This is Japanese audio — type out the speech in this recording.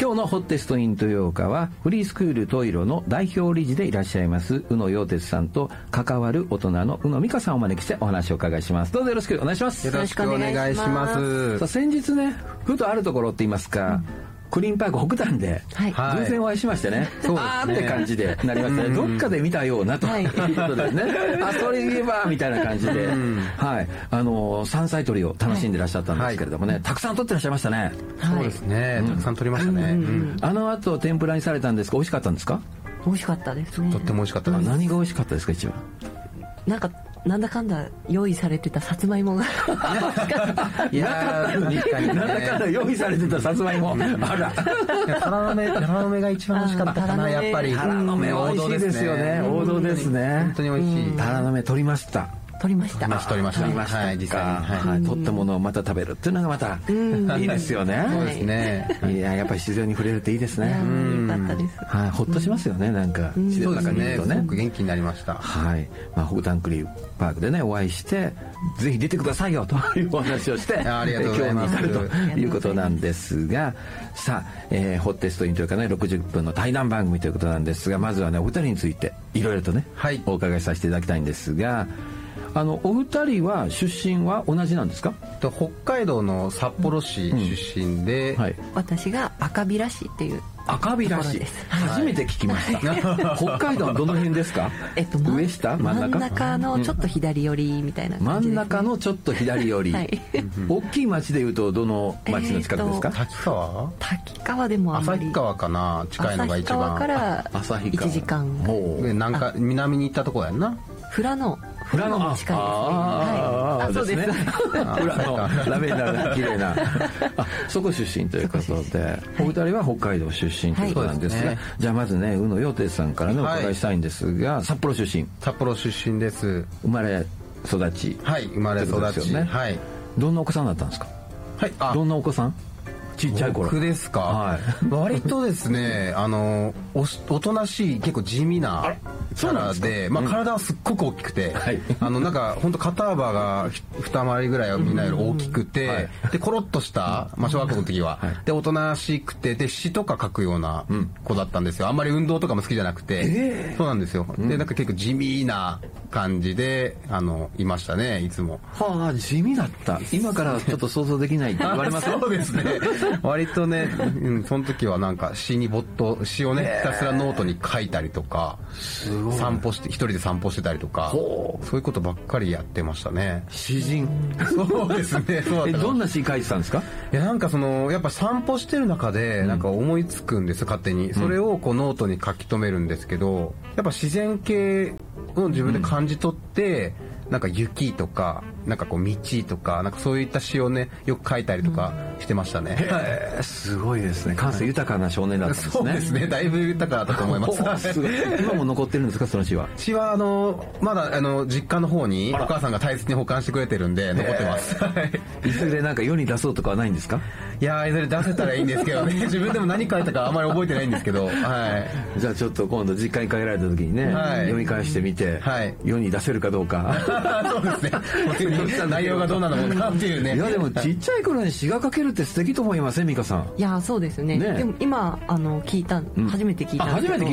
今日のホッテストイン豊岡はフリースクールトイロの代表理事でいらっしゃいます宇野陽哲さんと関わる大人の宇野美香さんをお招きしてお話を伺いします。どうぞよろしくお願いします。 よろしくお願いします。 さあ先日ねふとあるところって言いますか、クリーンパーク北端で偶然お会いしましてね、あーって感じでなりましたね。どっかで見たようなということでね、あそれ言えばみたいな感じで、山菜採りを楽しんでいらっしゃったんですけれどもね、たくさん採ってらっしゃいましたね。 そうですね、たくさん採りましたね。 あの後天ぷらにされたんですが美味しかったんですか？ 美味しかったですね。 とっても美味しかったです。 何が美味しかったですか？一番なんだかんだ用意されてたさつまいもがいやーなんだかんだ用意されてたさつまいもあらタラの芽が一番美味しかったかな。やっぱりタラの芽美味しいですよね。王道ですね。 本当に美味しい。 タラの芽取りました。 取りました。 はい実際に取ったものをまた食べるっていうのがまたいいですよね。 そうですね。 いややっぱり自然に触れるっていいですね。 よかったです。 はい、ほっとしますよね。なんか自然の中にいるとね。 すごく元気になりました。 はい、北端クリーパークでねお会いしてぜひ出てくださいよというお話をしてありがとうございます。 今日に至るということなんですが、さあ、ホッテストインというかね60分の対談番組ということなんですが、まずはねお二人についていろいろとね、お伺いさせていただきたいんですが、お二人は出身は同じなんですか？ 北海道の札幌市出身で、 私が赤平市っていう赤平市、初めて聞きました。北海道のどの辺ですか？上下真ん中のちょっと左寄りみたいな感じですね。 真ん中のちょっと左寄り、大きい町でいうとどの町の近くですか？ 滝川でもあんまり、 旭川かな、近いのが一番。 旭川から1時間なんか南に行ったところやんな。 富良野近いですね。そうです。 富良野ラベンダーが綺麗なそこ出身ということで、お二人は北海道出身ということなんですが、じゃあまずね宇野陽哲さんからねお伺いしたいんですが、札幌出身です。 生まれ育ち、 生まれ育ち、 どんなお子さんだったんですか？どんなお子さん？ちっちゃい頃。 僕ですか？割とですねおとなしい結構地味なキャラで、体はすっごく大きくて、なんか本当肩幅が二回りぐらいはみんなより大きくて、でコロッとした小学校の時はでおとなしくて、で詩とか書くような子だったんですよ。あんまり運動とかも好きじゃなくて、そうなんですよ。でなんか結構地味な感じでいましたね、いつも。 はあ、地味だった。今からちょっと想像できないって言われます。 そうですね。割とね、その時はなんか詩をねひたすらノートに書いたりとか、一人で散歩してたりとか、そういうことばっかりやってましたね。 詩人。 そうですね。 どんな詩書いてたんですか？ いやなんかやっぱ散歩してる中でなんか思いつくんです、勝手に。それをこうノートに書き留めるんですけど、やっぱ自然系を自分で感じ取って、なんか雪とかなんかこう道とかなんかそういった詩をねよく書いたりとかしてましたね。 すごいですね。感性豊かな少年だったんですね。 そうですね。だいぶ豊かだったと思います。 今も残ってるんですか、その詩は？ 詩はまだ実家の方にお母さんが大切に保管してくれてるんで残ってます。 いずれなんか世に出そうとかはないんですか？ いやいずれ出せたらいいんですけどね。自分でも何書いたかあんまり覚えてないんですけど、 じゃあちょっと今度実家に帰られた時にね、読み返してみて、世に出せるかどうか。 そうですね。内容がどうなのかっていうね。 いやでもちっちゃい頃に詩が書けるって素敵と思いません、美香さん？ いやそうですね。でも今初めて聞いたんですけど。